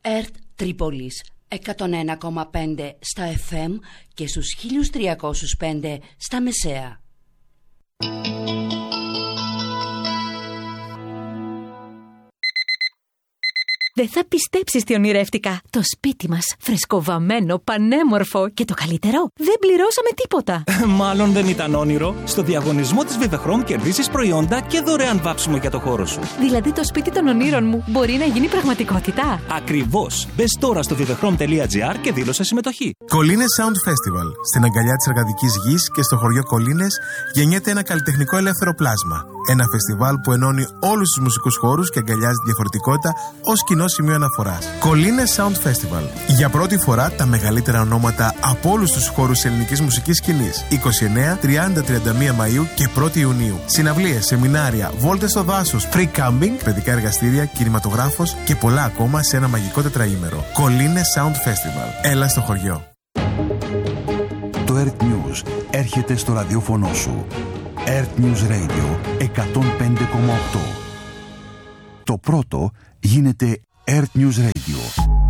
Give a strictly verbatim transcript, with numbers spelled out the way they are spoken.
ΕΡΤ Τρίπολης εκατόν ένα κόμμα πέντε στα εφ εμ και στους χίλια τριακόσια πέντε στα μεσαία. Δεν θα πιστέψεις τι ονειρεύτηκα. Το σπίτι μας, φρεσκοβαμμένο, πανέμορφο και το καλύτερο, δεν πληρώσαμε τίποτα. Μάλλον δεν ήταν όνειρο. Στο διαγωνισμό της Vivechrome κερδίσεις προϊόντα και δωρεάν βάψιμο για το χώρο σου. Δηλαδή το σπίτι των ονείρων μου μπορεί να γίνει πραγματικότητα. Ακριβώς. Μπες τώρα στο vivechrome τελεία gr και δήλωσε συμμετοχή. Κολίνες Sound Festival. Στην αγκαλιά της εργατικής γης και στο χωριό Κολίνες γεννιέται ένα καλλιτεχνικό ελεύθερο πλάσμα. Ένα φεστιβάλ που ενώνει όλους τους μουσικούς χώρους και αγκαλιάζει τη διαφορετικότητα ως κοινό σημείο αναφοράς. Κολίνες Sound Festival. Για πρώτη φορά τα μεγαλύτερα ονόματα από όλους τους χώρους της ελληνικής μουσικής σκηνής. είκοσι εννέα, τριάντα, τριάντα μία Μαΐου και πρώτη Ιουνίου. Συναυλίες, σεμινάρια, βόλτες στο δάσος, free camping, παιδικά εργαστήρια, κινηματογράφος και πολλά ακόμα σε ένα μαγικό τετραήμερο. Κολίνες Sound Festival. Έλα στο χωριό. Το ΕΡΤ News έρχεται στο ραδιόφωνο σου. ΕΡΤ News Radio εκατόν πέντε κόμμα οκτώ. Το πρώτο γίνεται ΕΡΤ News Radio.